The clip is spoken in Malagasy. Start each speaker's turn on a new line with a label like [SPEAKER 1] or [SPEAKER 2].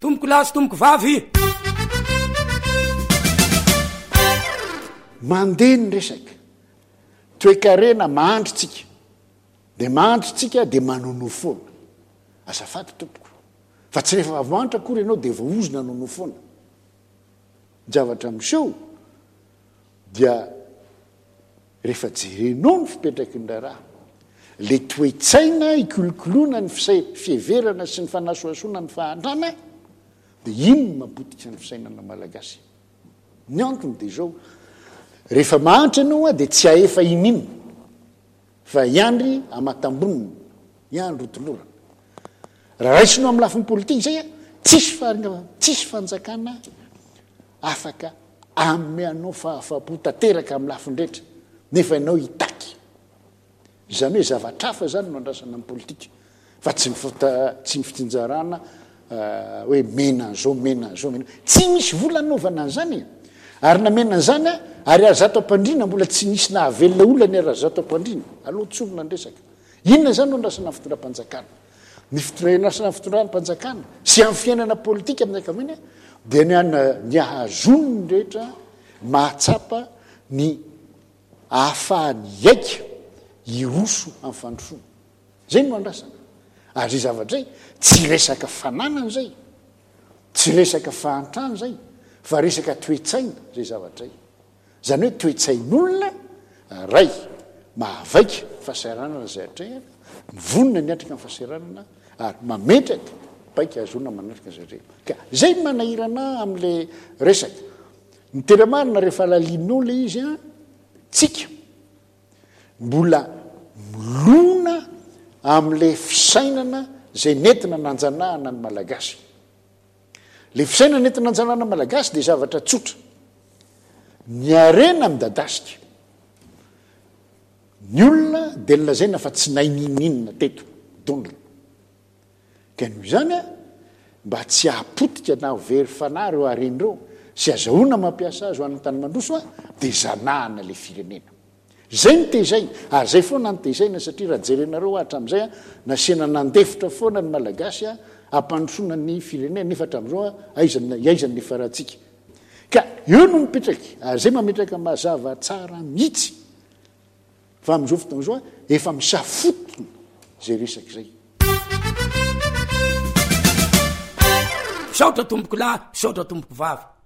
[SPEAKER 1] tomboko lasy tomboko vavy
[SPEAKER 2] mandeha ny resaka toekarena mahandrotsika de mahandrotsika de manonofona azafaty tompoko fa tsy rehefa vavoanitra akory ianao de voaozona nonofona javatra miseho dia rehefa jerenao ny fipetraky ny raha le toetsaina ikolokoloana ny fieverana sy ny fanasoasoana ny fahandrana de ino mabotika ny fisainana malagasy ny antony de zao rehefa mahantra ianao a de tsy aefa inino fa iandry amatamboniny iandry otolorana raha raisinao amin'ny lafiny politika zay a tsisy fanjakana afaka ameanao fahafapo tateraka amin'ny lafiny rehetra nefa ianao hitaky zany hoe zavatrafa zany no andrasana amin'ny politika fa tsy ny fitsinjarana hoe menazao tsy misy volanaovana an'zany ary namena an'zany a ary azato ampandrina mbola tsy nisy nahavelona olany ary azato ampandrina aloha tsolona ndresaka inona zany no andrasana fitondram-panjakana ny fitondranasana fitondram-panjakana sy amin'ny fiainana politika amin'ny ankamainy dia ny ahazonony rehetra mahatsapa ny ahafahany aika iroso amin'ny fandrosoana zay no andrasana ary zay zavatra zay tsy resaka fananana zay tsy resaka fahantrano zay fa resaka toetsaina zay zavatra zay zany hoe toetsain'olona ray mahavaika fahasahiranana zay atrehana mivonina ny atrika amin'ny fahasahiranana ary mametraka baika azona manatrika zay ka zay manahirana amin'le resaka ny tena marina rehefa lalinao le izy a tsika mbola milona amin'le fisainana zay nentina nanjanahana ny malagasy le fisainana nentina nanjanahana malagasy de zavatra tsotra ny arena midadasika ny olona de lazaina fa tsy naininninina teto donla ka noho izany a mba tsy ahapotika na very fanahy reo arenyreo sy azahoana mampiasa azy ho an'ny tany mandroso a de zanahana le firenena zay ny tezaina ary zay foana ny tezaina satria raha jerenareo hatram'izay a nasiana nandefitra foana ny malagasy a ampandrosona ny firenena nefa hatram'izao a iaizany faratsika ka eo no mipetraky ary zay mametraka mazava tsara mihitsy fa am'izao fotoana zao a efa misafotona zay resaky zay
[SPEAKER 1] saotra tomboko lahy saotra tomboko vavy